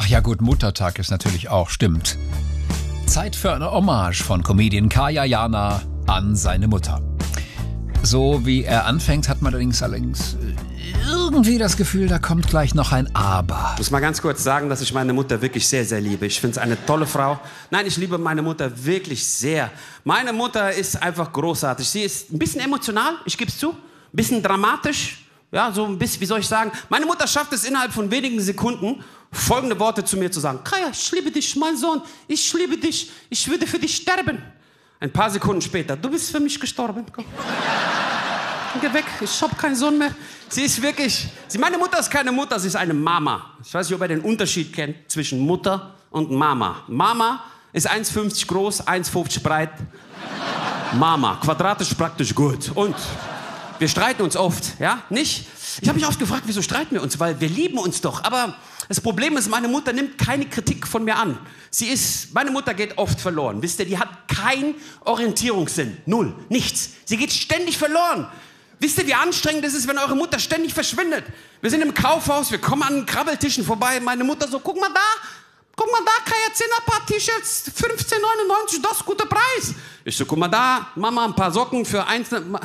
Ach ja gut, Muttertag ist natürlich auch, stimmt. Zeit für eine Hommage von Comedian Kaya Jana an seine Mutter. So wie er anfängt, hat man allerdings irgendwie das Gefühl, da kommt gleich noch ein Aber. Ich muss mal ganz kurz sagen, dass ich meine Mutter wirklich sehr, sehr liebe. Ich finde es eine tolle Frau. Nein, ich liebe meine Mutter wirklich sehr. Meine Mutter ist einfach großartig. Sie ist ein bisschen emotional, ich gebe es zu, ein bisschen dramatisch. Ja, so ein bisschen, wie soll ich sagen? Meine Mutter schafft es innerhalb von wenigen Sekunden, folgende Worte zu mir zu sagen. Kaya, ich liebe dich, mein Sohn, ich liebe dich, ich würde für dich sterben. Ein paar Sekunden später, du bist für mich gestorben. Komm. Geh weg, ich hab keinen Sohn mehr. Sie ist wirklich, meine Mutter ist keine Mutter, sie ist eine Mama. Ich weiß nicht, ob ihr den Unterschied kennt zwischen Mutter und Mama. Mama ist 1,50 groß, 1,50 breit. Mama, quadratisch praktisch gut. Und wir streiten uns oft, ja? Nicht? Ich habe mich oft gefragt, wieso streiten wir uns? Weil wir lieben uns doch. Aber das Problem ist, meine Mutter nimmt keine Kritik von mir an. Meine Mutter geht oft verloren. Wisst ihr, die hat keinen Orientierungssinn. Null, nichts. Sie geht ständig verloren. Wisst ihr, wie anstrengend es ist, wenn eure Mutter ständig verschwindet? Wir sind im Kaufhaus, wir kommen an Krabbeltischen vorbei. Meine Mutter so, guck mal da, Kaya, 10er Paar T-Shirts, 15,99, das ist guter Preis. Ich so, guck mal da, Mama, ein paar Socken für einzelne...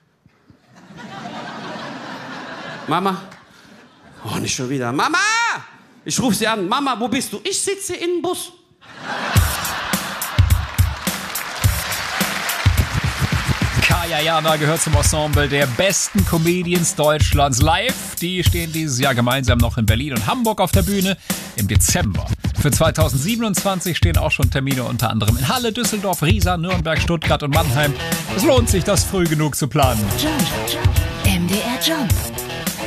Mama? Oh, nicht schon wieder. Mama! Ich rufe sie an. Mama, wo bist du? Ich sitze im Bus. Kaya Jana gehört zum Ensemble der besten Comedians Deutschlands live. Die stehen dieses Jahr gemeinsam noch in Berlin und Hamburg auf der Bühne im Dezember. Für 2027 stehen auch schon Termine unter anderem in Halle, Düsseldorf, Riesa, Nürnberg, Stuttgart und Mannheim. Es lohnt sich, das früh genug zu planen. Jump. MDR Jump.